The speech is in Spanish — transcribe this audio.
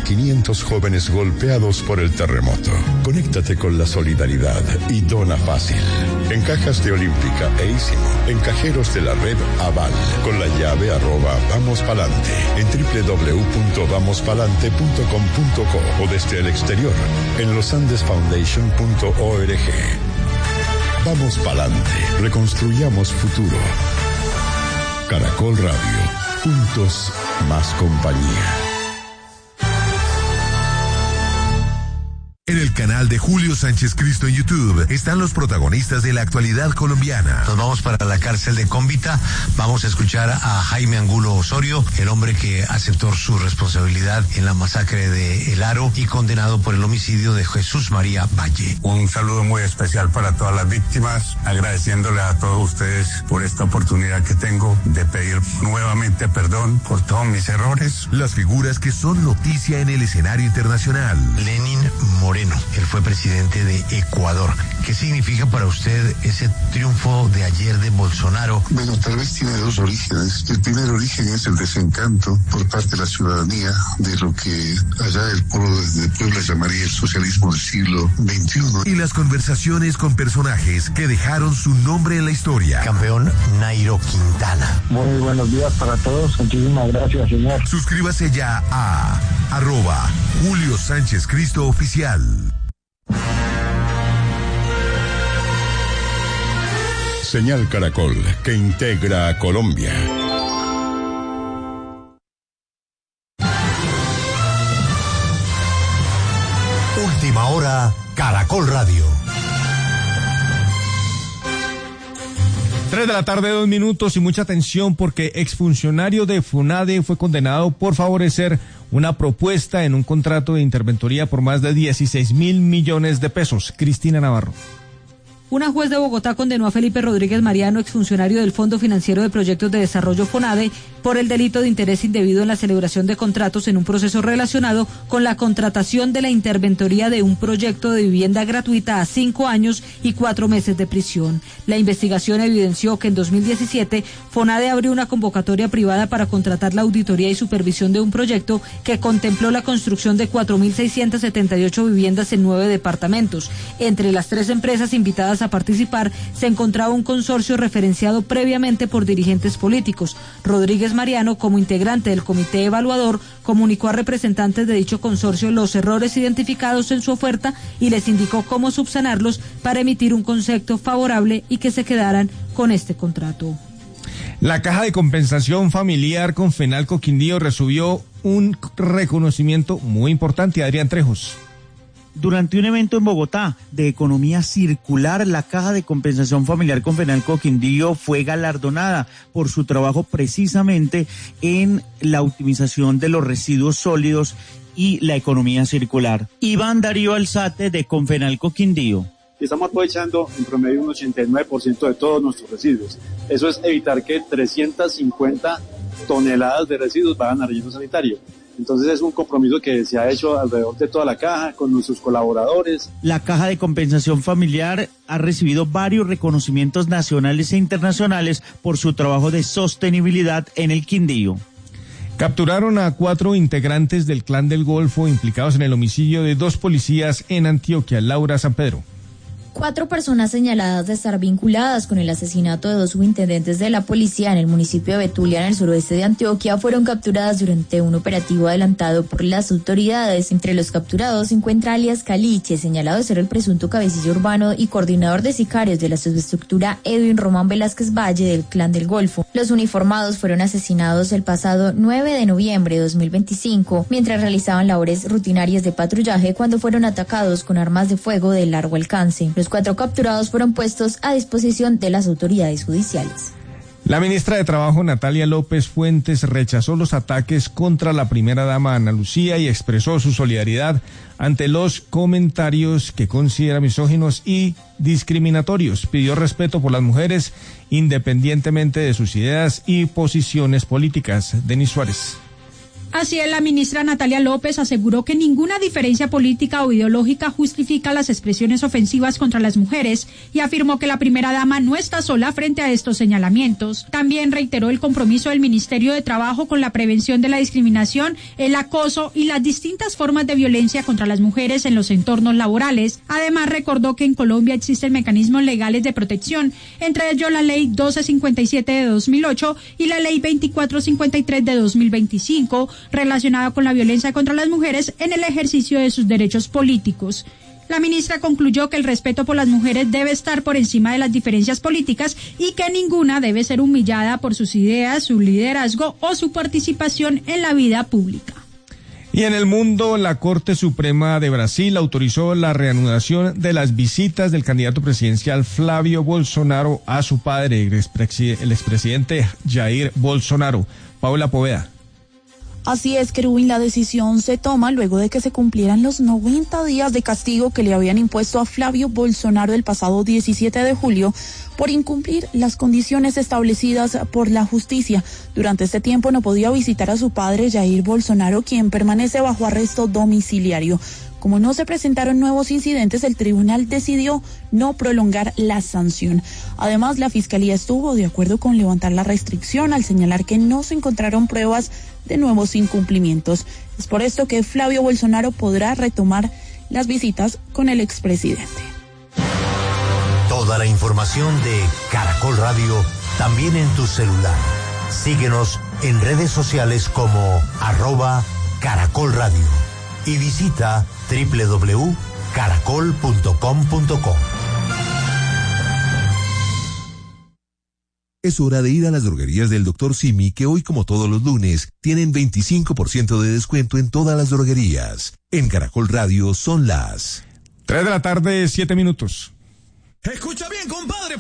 500 jóvenes golpeados por el terremoto. Conéctate con la solidaridad y dona fácil. En cajas de Olímpica e Ísimo, en cajeros de la red Aval, con la llave @vamospalante, en www.vamospalante.com.co o desde el exterior, en losandesfoundation.org. Vamos pa'lante, reconstruyamos futuro. Caracol Radio, juntos más compañía. En el canal de Julio Sánchez Cristo en YouTube están los protagonistas de la actualidad colombiana. Nos vamos para la cárcel de Cómbita. Vamos a escuchar a Jaime Angulo Osorio, el hombre que aceptó su responsabilidad en la masacre de El Aro y condenado por el homicidio de Jesús María Valle. Un saludo muy especial para todas las víctimas, agradeciéndole a todos ustedes por esta oportunidad que tengo de pedir nuevamente perdón por todos mis errores. Las figuras que son noticia en el escenario internacional. Lenín Moreno, él fue presidente de Ecuador. ¿Qué significa para usted ese triunfo de ayer de Bolsonaro? Bueno, tal vez tiene dos orígenes. El primer origen es el desencanto por parte de la ciudadanía de lo que allá del pueblo llamaría el socialismo del siglo XXI. Y las conversaciones con personajes que dejaron su nombre en la historia. Campeón Nairo Quintana. Muy buenos días para todos. Muchísimas gracias, señor. Suscríbase ya a @Julio Sánchez Cristo Oficial. Señal Caracol, que integra a Colombia. Última hora, Caracol Radio. 3 de la tarde, 2 minutos y mucha atención porque exfuncionario de FONADE fue condenado por favorecer una propuesta en un contrato de interventoría por más de 16.000 millones de pesos. Cristina Navarro. Una juez de Bogotá condenó a Felipe Rodríguez Mariano, exfuncionario del Fondo Financiero de Proyectos de Desarrollo FONADE, por el delito de interés indebido en la celebración de contratos en un proceso relacionado con la contratación de la interventoría de un proyecto de vivienda gratuita a 5 años y 4 meses de prisión. La investigación evidenció que en 2017 FONADE abrió una convocatoria privada para contratar la auditoría y supervisión de un proyecto que contempló la construcción de 4.678 viviendas en 9 departamentos. Entre las 3 empresas invitadas a participar se encontraba un consorcio referenciado previamente por dirigentes políticos. Rodríguez Mariano, como integrante del comité evaluador, comunicó a representantes de dicho consorcio los errores identificados en su oferta y les indicó cómo subsanarlos para emitir un concepto favorable y que se quedaran con este contrato. La Caja de Compensación Familiar Confenalco Quindío recibió un reconocimiento muy importante. Adrián Trejos. Durante un evento en Bogotá de economía circular, la Caja de Compensación Familiar Confenalco Quindío fue galardonada por su trabajo precisamente en la optimización de los residuos sólidos y la economía circular. Iván Darío Alzate, de Confenalco Quindío. Estamos aprovechando en promedio un 89% de todos nuestros residuos. Eso es evitar que 350 toneladas de residuos vayan a relleno sanitario. Entonces es un compromiso que se ha hecho alrededor de toda la caja, con nuestros colaboradores. La Caja de Compensación Familiar ha recibido varios reconocimientos nacionales e internacionales por su trabajo de sostenibilidad en el Quindío. Capturaron a 4 integrantes del Clan del Golfo implicados en el homicidio de 2 policías en Antioquia. Laura San Pedro. 4 personas señaladas de estar vinculadas con el asesinato de 2 subintendentes de la policía en el municipio de Betulia, en el suroeste de Antioquia, fueron capturadas durante un operativo adelantado por las autoridades. Entre los capturados se encuentra alias Caliche, señalado de ser el presunto cabecilla urbano y coordinador de sicarios de la subestructura Edwin Román Velázquez Valle del Clan del Golfo. Los uniformados fueron asesinados el pasado 9 de noviembre de 2025, mientras realizaban labores rutinarias de patrullaje cuando fueron atacados con armas de fuego de largo alcance. Los 4 capturados fueron puestos a disposición de las autoridades judiciales. La ministra de Trabajo, Natalia López Fuentes, rechazó los ataques contra la primera dama Ana Lucía y expresó su solidaridad ante los comentarios que considera misóginos y discriminatorios. Pidió respeto por las mujeres independientemente de sus ideas y posiciones políticas. Denis Suárez. Así es, la ministra Natalia López aseguró que ninguna diferencia política o ideológica justifica las expresiones ofensivas contra las mujeres y afirmó que la primera dama no está sola frente a estos señalamientos. También reiteró el compromiso del Ministerio de Trabajo con la prevención de la discriminación, el acoso y las distintas formas de violencia contra las mujeres en los entornos laborales. Además, recordó que en Colombia existen mecanismos legales de protección, entre ellos la Ley 1257 de 2008 y la Ley 2453 de 2025, relacionada con la violencia contra las mujeres en el ejercicio de sus derechos políticos. La ministra concluyó que el respeto por las mujeres debe estar por encima de las diferencias políticas y que ninguna debe ser humillada por sus ideas, su liderazgo o su participación en la vida pública. Y en el mundo, la Corte Suprema de Brasil autorizó la reanudación de las visitas del candidato presidencial Flavio Bolsonaro a su padre, el expresidente Jair Bolsonaro. Paula Poveda. Así es, Kerubín, la decisión se toma luego de que se cumplieran los 90 días de castigo que le habían impuesto a Flavio Bolsonaro el pasado 17 de julio por incumplir las condiciones establecidas por la justicia. Durante este tiempo no podía visitar a su padre, Jair Bolsonaro, quien permanece bajo arresto domiciliario. Como no se presentaron nuevos incidentes, el tribunal decidió no prolongar la sanción. Además, la Fiscalía estuvo de acuerdo con levantar la restricción al señalar que no se encontraron pruebas de nuevos incumplimientos. Es por esto que Flavio Bolsonaro podrá retomar las visitas con el expresidente. Toda la información de Caracol Radio también en tu celular. Síguenos en redes sociales como @Caracol Radio y visita www.caracol.com.co. Es hora de ir a las droguerías del Dr. Simi, que hoy, como todos los lunes, tienen 25% de descuento en todas las droguerías. En Caracol Radio son las 3 de la tarde, 7 minutos. Escucha bien, compadre.